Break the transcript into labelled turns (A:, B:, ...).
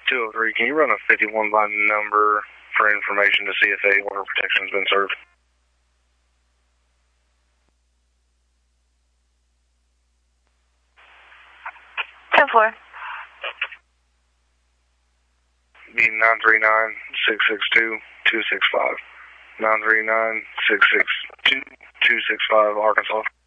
A: 203, can you run a 51 by number for information to see if a order of protection has been served?
B: 10-4.
A: Be 939-662-265. 939-662-265, Arkansas.